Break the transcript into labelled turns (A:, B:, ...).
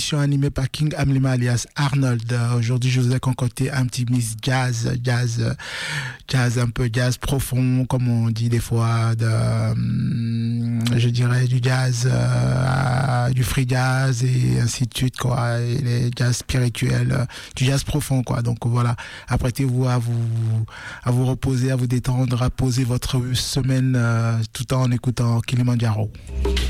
A: émission animée par King Amlima alias Arnold. Aujourd'hui, je vous ai concocté un petit mix jazz, un peu jazz profond, comme on dit des fois, je dirais du jazz, du free jazz et ainsi de suite, quoi, et les jazz spirituels, du jazz profond, quoi. Donc voilà, apprêtez-vous à vous reposer, à vous détendre, à poser votre semaine tout en écoutant Kilimanjaro.